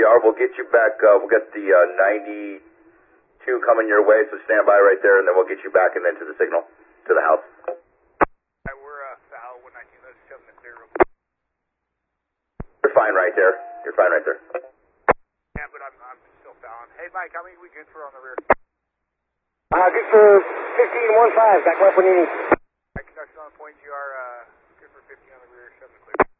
we are. We'll get you back. We'll get the 92 coming your way, so stand by right there, and then we'll get you back and then to the signal, to the house. Alright, we're foul 119, let's shove in the clear room. You're fine right there. You're fine right there. Yeah, but I'm still fouling. Hey, Mike, how many we good for on the rear? Good for 15-1-5. Back up when you need. Mike, conduction on the point, you are good for 15 on the rear, shove in the clear.